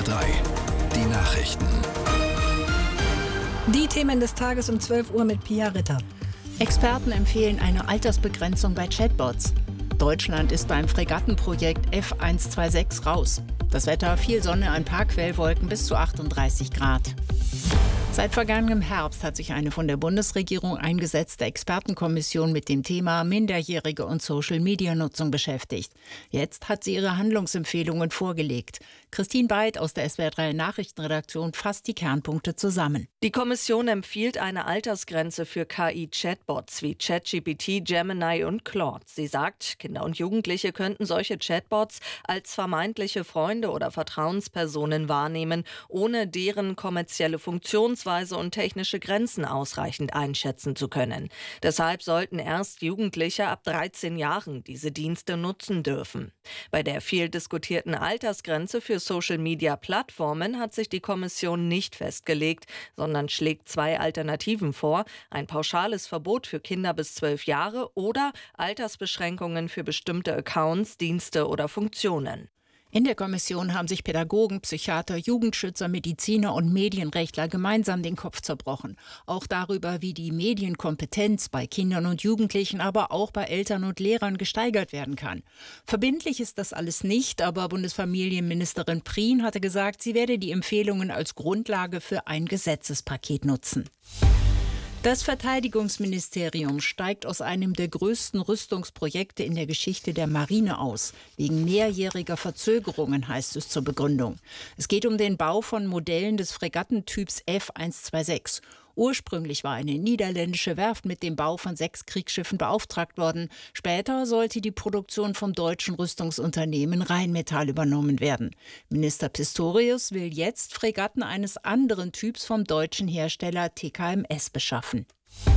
3, die Nachrichten. Die Themen des Tages um 12 Uhr mit Pia Ritter. Experten empfehlen eine Altersbegrenzung bei Chatbots. Deutschland ist beim Fregattenprojekt F126 raus. Das Wetter: viel Sonne, ein paar Quellwolken, bis zu 38 Grad. Seit vergangenem Herbst hat sich eine von der Bundesregierung eingesetzte Expertenkommission mit dem Thema Minderjährige und Social-Media-Nutzung beschäftigt. Jetzt hat sie ihre Handlungsempfehlungen vorgelegt. Christine Beid aus der SWR3 Nachrichtenredaktion fasst die Kernpunkte zusammen. Die Kommission empfiehlt eine Altersgrenze für KI-Chatbots wie ChatGPT, Gemini und Claude. Sie sagt, Kinder und Jugendliche könnten solche Chatbots als vermeintliche Freunde oder Vertrauenspersonen wahrnehmen, ohne deren kommerzielle Funktionsweise und technische Grenzen ausreichend einschätzen zu können. Deshalb sollten erst Jugendliche ab 13 Jahren diese Dienste nutzen dürfen. Bei der viel diskutierten Altersgrenze für Social-Media-Plattformen hat sich die Kommission nicht festgelegt, sondern schlägt zwei Alternativen vor: ein pauschales Verbot für Kinder bis 12 Jahre oder Altersbeschränkungen für bestimmte Accounts, Dienste oder Funktionen. In der Kommission haben sich Pädagogen, Psychiater, Jugendschützer, Mediziner und Medienrechtler gemeinsam den Kopf zerbrochen. Auch darüber, wie die Medienkompetenz bei Kindern und Jugendlichen, aber auch bei Eltern und Lehrern gesteigert werden kann. Verbindlich ist das alles nicht, aber Bundesfamilienministerin Prien hatte gesagt, sie werde die Empfehlungen als Grundlage für ein Gesetzespaket nutzen. Das Verteidigungsministerium steigt aus einem der größten Rüstungsprojekte in der Geschichte der Marine aus. Wegen mehrjähriger Verzögerungen, heißt es zur Begründung. Es geht um den Bau von Modellen des Fregattentyps F126. Ursprünglich war eine niederländische Werft mit dem Bau von 6 Kriegsschiffen beauftragt worden. Später sollte die Produktion vom deutschen Rüstungsunternehmen Rheinmetall übernommen werden. Minister Pistorius will jetzt Fregatten eines anderen Typs vom deutschen Hersteller TKMS beschaffen.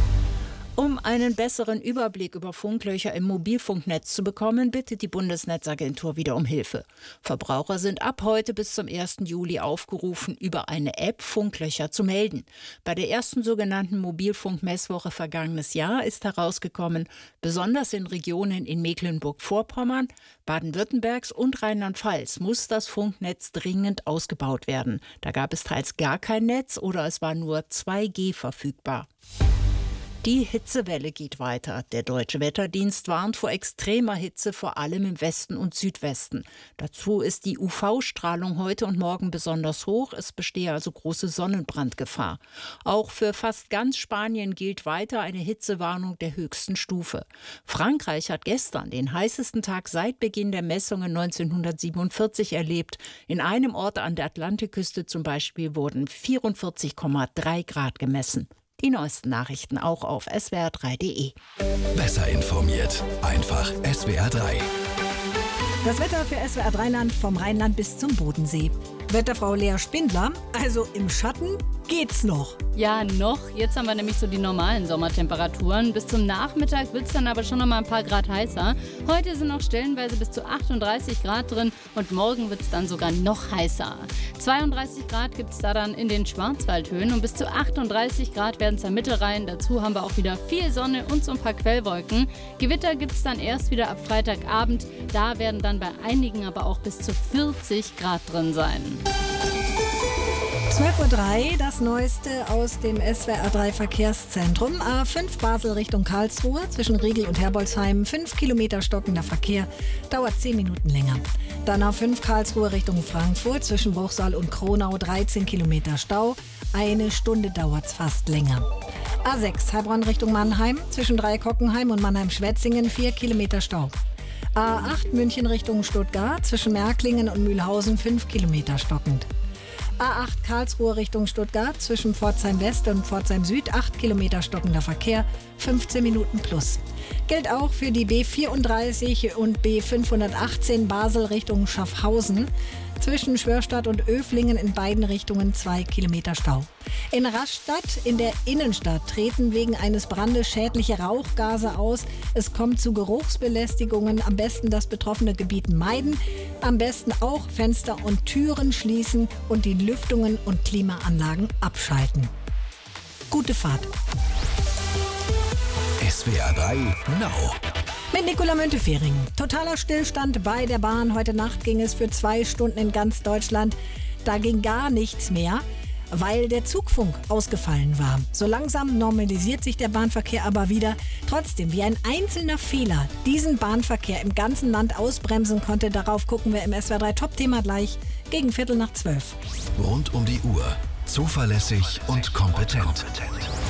Um einen besseren Überblick über Funklöcher im Mobilfunknetz zu bekommen, bittet die Bundesnetzagentur wieder um Hilfe. Verbraucher sind ab heute bis zum 1. Juli aufgerufen, über eine App Funklöcher zu melden. Bei der ersten sogenannten Mobilfunkmesswoche vergangenes Jahr ist herausgekommen, besonders in Regionen in Mecklenburg-Vorpommern, Baden-Württembergs und Rheinland-Pfalz muss das Funknetz dringend ausgebaut werden. Da gab es teils gar kein Netz oder es war nur 2G verfügbar. Die Hitzewelle geht weiter. Der Deutsche Wetterdienst warnt vor extremer Hitze, vor allem im Westen und Südwesten. Dazu ist die UV-Strahlung heute und morgen besonders hoch. Es bestehe also große Sonnenbrandgefahr. Auch für fast ganz Spanien gilt weiter eine Hitzewarnung der höchsten Stufe. Frankreich hat gestern den heißesten Tag seit Beginn der Messungen 1947 erlebt. In einem Ort an der Atlantikküste zum Beispiel wurden 44,3 Grad gemessen. Die neuesten Nachrichten auch auf swr3.de. Besser informiert, einfach SWR3. Das Wetter für SWR3-Land vom Rheinland bis zum Bodensee. Wetterfrau Lea Spindler, also im Schatten geht's noch. Ja, noch. Jetzt haben wir nämlich so die normalen Sommertemperaturen. Bis zum Nachmittag wird es dann aber schon noch mal ein paar Grad heißer. Heute sind noch stellenweise bis zu 38 Grad drin und morgen wird es dann sogar noch heißer. 32 Grad gibt es da dann in den Schwarzwaldhöhen und bis zu 38 Grad werden es am Mittelrhein. Dazu haben wir auch wieder viel Sonne und so ein paar Quellwolken. Gewitter gibt es dann erst wieder ab Freitagabend. Da werden dann bei einigen aber auch bis zu 40 Grad drin sein. 12.03 Uhr, das Neueste aus dem SWR3 Verkehrszentrum. A5 Basel Richtung Karlsruhe, zwischen Riegel und Herbolzheim, 5 Kilometer stockender Verkehr, dauert 10 Minuten länger. Dann A5 Karlsruhe Richtung Frankfurt, zwischen Bruchsal und Kronau, 13 Kilometer Stau, 1 Stunde dauert es fast länger. A6 Heilbronn Richtung Mannheim, zwischen Dreieckockenheim und Mannheim-Schwetzingen, 4 Kilometer Stau. A8 München Richtung Stuttgart, zwischen Märklingen und Mühlhausen, 5 Kilometer stockend. A8 Karlsruhe Richtung Stuttgart, zwischen Pforzheim West und Pforzheim Süd, 8 Kilometer stockender Verkehr, 15 Minuten plus. Gilt auch für die B34 und B518 Basel Richtung Schaffhausen. Zwischen Schwörstadt und Öflingen in beiden Richtungen 2 Kilometer Stau. In Rastatt in der Innenstadt treten wegen eines Brandes schädliche Rauchgase aus. Es kommt zu Geruchsbelästigungen. Am besten das betroffene Gebiet meiden. Am besten auch Fenster und Türen schließen und die Lüftungen und Klimaanlagen abschalten. Gute Fahrt. SWR3 Now. Mit Nicola Müntefering. Totaler Stillstand bei der Bahn. Heute Nacht ging es für 2 Stunden in ganz Deutschland. da ging gar nichts mehr, weil der Zugfunk ausgefallen war. So langsam normalisiert sich der Bahnverkehr aber wieder. Trotzdem, wie ein einzelner Fehler diesen Bahnverkehr im ganzen Land ausbremsen konnte, darauf gucken wir im SWR 3 Top-Thema gleich gegen 11:15. Rund um die Uhr. Zuverlässig und kompetent.